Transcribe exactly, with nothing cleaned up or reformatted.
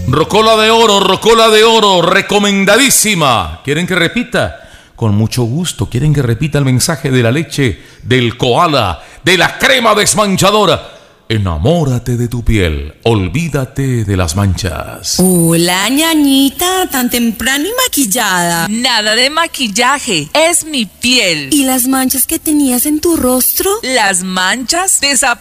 Rocola de oro, rocola de oro, recomendadísima. ¿Quieren que repita? Con mucho gusto. ¿Quieren que repita el mensaje de la leche, del koala, de la crema desmanchadora? Enamórate de tu piel, olvídate de las manchas. Hola, ñañita, tan temprano y maquillada. Nada de maquillaje, es mi piel. ¿Y las manchas que tenías en tu rostro? Las manchas desaparecen.